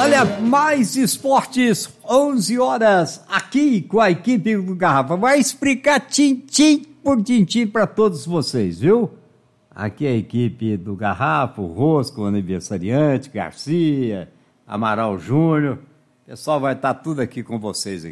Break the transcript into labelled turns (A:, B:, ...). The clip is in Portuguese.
A: Olha, mais esportes, 11 horas, aqui com a equipe do Garrafa. Vai explicar tintim por tintim para todos vocês, viu? Aqui é a equipe do Garrafa, o Rosco, o aniversariante, Garcia, Amaral Júnior. O pessoal vai estar tudo aqui com vocês aqui.